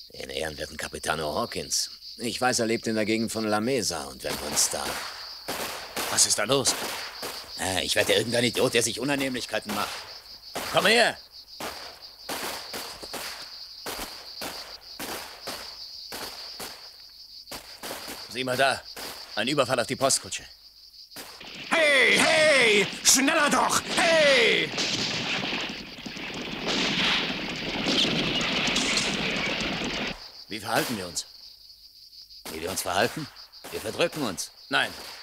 Den ehrenwerten Capitano Hawkins. Ich weiß, er lebt in der Gegend von La Mesa und wenn wir uns da... Was ist da los? Ich werde irgendein Idiot, der sich Unannehmlichkeiten macht. Komm her! Sieh mal da. Ein Überfall auf die Postkutsche. Hey, hey! Schneller doch! Hey! Wie verhalten wir uns? Wie wir uns verhalten? Wir verdrücken uns. Nein,